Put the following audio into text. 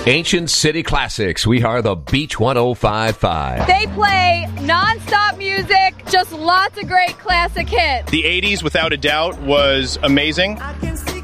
Ancient City Classics. We are the Beach 105.5. They play nonstop music, just lots of great classic hits. The 80s, without a doubt, was amazing.